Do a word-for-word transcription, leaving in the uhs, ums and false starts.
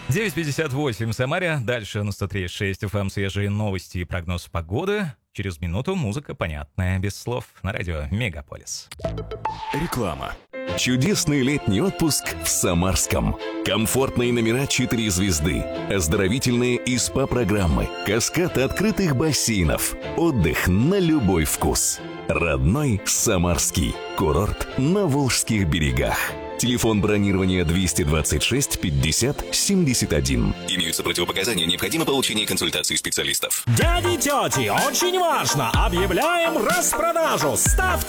девять пятьдесят восемь в Самаре. Дальше на сто три и шесть эф эм свежие новости и прогноз погоды. Через минуту музыка понятная, без слов, на радио Мегаполис. Реклама. Чудесный летний отпуск в Самарском. Комфортные номера четыре звезды, оздоровительные и СПА-программы, каскад открытых бассейнов, отдых на любой вкус. Родной Самарский. Курорт на Волжских берегах. Телефон бронирования двести двадцать шесть пятьдесят семьдесят один. Имеются противопоказания, необходимо получение консультации специалистов. Дяди, тети, очень важно! Объявляем распродажу! Ставьте